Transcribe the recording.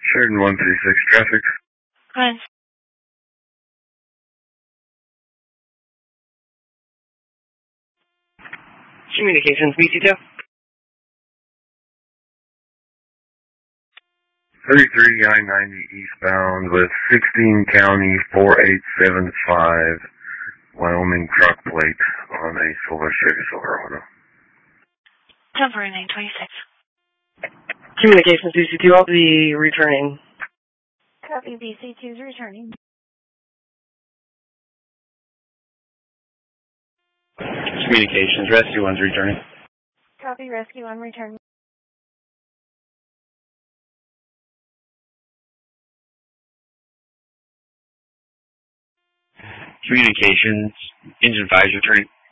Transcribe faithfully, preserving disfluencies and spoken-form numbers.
Sheridan one three six traffic. Hi. Communications, B T two. thirty-three I ninety eastbound with sixteen County four eight seven five Wyoming truck plate on a silver Chevy Silverado. Temporary nine twenty-six. Communications, B C two, I'll be returning. Copy, B C two's returning. Communications, Rescue one's returning. Copy, Rescue one returning. Communications, Engine five's returning.